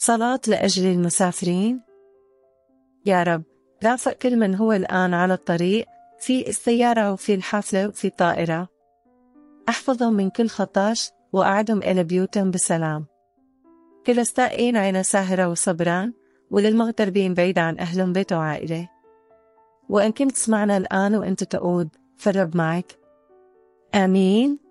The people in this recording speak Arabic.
صلاة لأجل المسافرين. يا رب رافق كل من هو الآن على الطريق، في السيارة وفي الحافلة وفي الطائرة. احفظهم من كل خطاش وأعدهم إلى بيوتهم بسلام. كل السائقين عين ساهرة وصبران، وللمغتربين بعيد عن أهلهم بيت وعائلة. وإن كنت تسمعنا الآن وأنت تقود، فالرب معك. آمين.